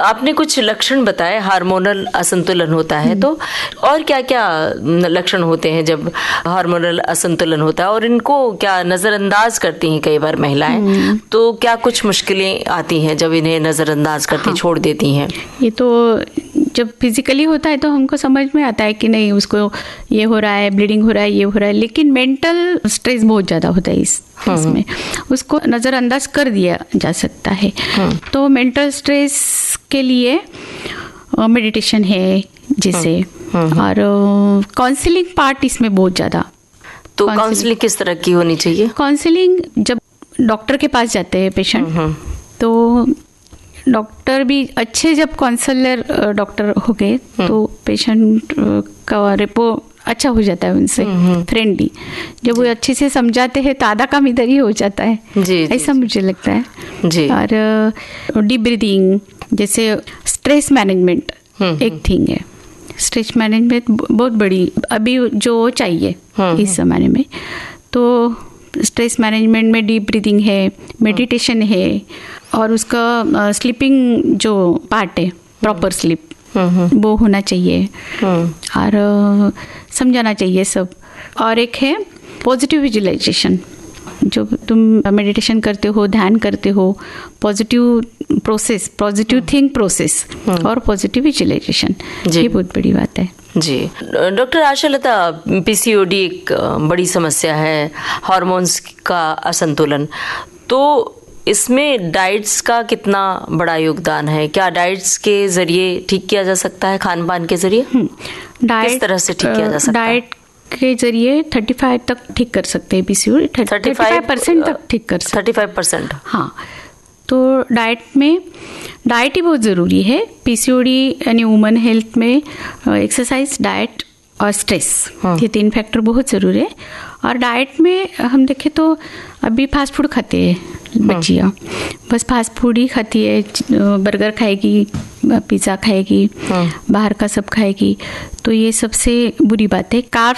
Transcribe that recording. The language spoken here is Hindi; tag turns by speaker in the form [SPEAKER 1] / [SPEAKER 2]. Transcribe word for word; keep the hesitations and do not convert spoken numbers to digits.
[SPEAKER 1] आपने कुछ लक्षण बताए, हार्मोनल असंतुलन होता है तो और क्या क्या लक्षण होते हैं जब हार्मोनल असंतुलन होता है, और इनको क्या नजरअंदाज करती हैं कई बार महिलाएं, तो क्या कुछ मुश्किलें आती हैं जब इन्हें नजरअंदाज करती, हाँ, छोड़ देती हैं?
[SPEAKER 2] ये तो जब फिजिकली होता है तो हमको समझ में आता है कि नहीं उसको ये हो रहा है, ब्लीडिंग हो रहा है, ये हो रहा है, लेकिन मेंटल स्ट्रेस बहुत ज़्यादा होता है इस इसमें, उसको नज़रअंदाज कर दिया जा सकता है। तो मेंटल स्ट्रेस के लिए मेडिटेशन है जैसे, और काउंसलिंग पार्ट इसमें बहुत ज़्यादा।
[SPEAKER 1] तो काउंसलिंग किस तरह की होनी चाहिए?
[SPEAKER 2] काउंसलिंग जब डॉक्टर के पास जाते हैं पेशेंट, तो डॉक्टर भी अच्छे, जब काउंसलर डॉक्टर हो गए तो पेशेंट का रेपो अच्छा हो जाता है उनसे, फ्रेंडली। जब वो अच्छे से समझाते हैं तो आधा काम इधर ही हो जाता है, जी, ऐसा जी, मुझे लगता है जी। और डीप ब्रीदिंग, जैसे स्ट्रेस मैनेजमेंट एक थिंग है। स्ट्रेस मैनेजमेंट बहुत बड़ी अभी जो चाहिए इस जमाने में। तो स्ट्रेस मैनेजमेंट में डीप ब्रीदिंग है, मेडिटेशन है, और उसका स्लीपिंग जो पार्ट है, प्रॉपर स्लीप, वो होना चाहिए, और समझाना चाहिए सब। और एक है पॉजिटिव विजुअलाइजेशन, जो तुम मेडिटेशन करते हो, ध्यान करते हो, positive process, positive think process और पॉजिटिव विजुअलाइजेशन, ये बहुत बड़ी बात है
[SPEAKER 1] जी। डॉक्टर आशालता, पीसीओडी एक बड़ी समस्या है, हार्मोन्स का असंतुलन, तो इसमें डाइट्स का कितना बड़ा योगदान है? क्या डाइट्स के जरिए ठीक किया जा सकता है, खान पान के जरिए? किस तरह से ठीक किया जा सकता है?
[SPEAKER 2] डाइट के जरिए पैंतीस तक ठीक कर सकते हैं पीसीओडी, पैंतीस परसेंट तक ठीक कर सकते हैं।
[SPEAKER 1] पैंतीस परसेंट, हाँ।
[SPEAKER 2] तो डाइट में, डाइट ही बहुत ज़रूरी है पीसीओडी यानी वुमन हेल्थ में। एक्सरसाइज, डाइट और स्ट्रेस, ये तीन फैक्टर बहुत ज़रूरी है। और डाइट में हम देखें तो अभी फास्ट फूड खाते हैं बच्चियाँ, बस फास्ट फूड ही खाती है, बर्गर खाएगी, पिज़्ज़ा खाएगी, बाहर का सब खाएगी, तो ये सबसे बुरी बात है। कार्ब